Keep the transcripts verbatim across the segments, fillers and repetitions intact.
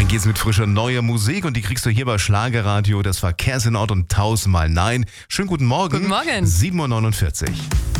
geht's mit frischer neuer Musik und die kriegst du hier bei Schlagerradio. Das war Kersenort und tausendmal Nein. Schönen guten Morgen. Guten Morgen. sieben Uhr neunundvierzig.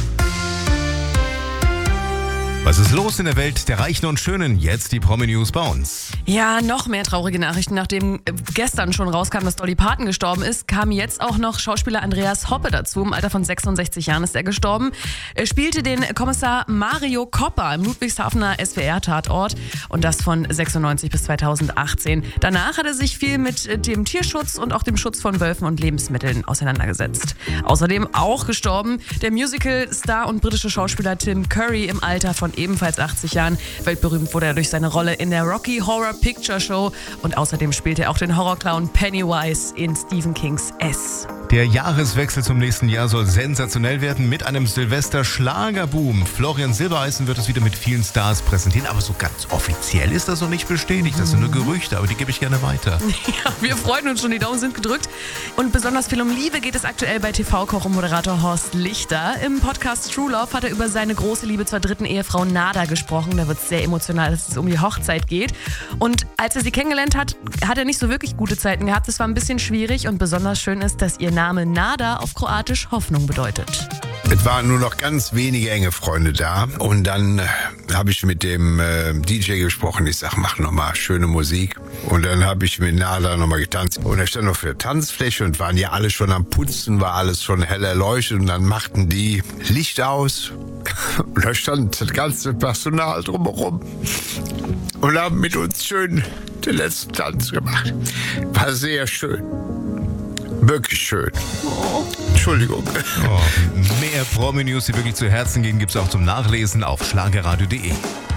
Was ist los in der Welt der Reichen und Schönen? Jetzt die Promi-News bei uns. Ja, noch mehr traurige Nachrichten. Nachdem gestern schon rauskam, dass Dolly Parton gestorben ist, kam jetzt auch noch Schauspieler Andreas Hoppe dazu. Im Alter von sechsundsechzig Jahren ist er gestorben. Er spielte den Kommissar Mario Copper im Ludwigshafener S W R-Tatort und das von sechsundneunzig bis zweitausendachtzehn. Danach hat er sich viel mit dem Tierschutz und auch dem Schutz von Wölfen und Lebensmitteln auseinandergesetzt. Außerdem auch gestorben der Musical-Star und britische Schauspieler Tim Curry im Alter von ebenfalls achtzig Jahren. Weltberühmt wurde er durch seine Rolle in der Rocky Horror Picture Show und außerdem spielte er auch den Horrorclown Pennywise in Stephen Kings S. Der Jahreswechsel zum nächsten Jahr soll sensationell werden mit einem Silvester-Schlagerboom. Florian Silbereisen wird es wieder mit vielen Stars präsentieren, aber so ganz offiziell ist das noch nicht bestätigt. Das sind nur Gerüchte, aber die gebe ich gerne weiter. Ja, wir freuen uns schon, die Daumen sind gedrückt. Und besonders viel um Liebe geht es aktuell bei T V-Koch und Moderator Horst Lichter. Im Podcast True Love hat er über seine große Liebe zur dritten Ehefrau Nada gesprochen. Da wird es sehr emotional, dass es um die Hochzeit geht. Und als er sie kennengelernt hat, hat er nicht so wirklich gute Zeiten gehabt. Es war ein bisschen schwierig und besonders schön ist, dass ihr Name Nada auf Kroatisch Hoffnung bedeutet. Es waren nur noch ganz wenige enge Freunde da und dann äh, habe ich mit dem äh, D J gesprochen. Ich sag, mach nochmal schöne Musik. Und dann habe ich mit Nada nochmal getanzt. Und er stand noch für Tanzfläche und waren ja alle schon am Putzen, war alles schon hell erleuchtet. Und dann machten die Licht aus und da stand das ganze Personal drumherum und haben mit uns schön den letzten Tanz gemacht. War sehr schön. Wirklich schön. Oh. Entschuldigung. Oh, mehr Promi-News, die wirklich zu Herzen gehen, gibt es auch zum Nachlesen auf schlagerradio punkt de.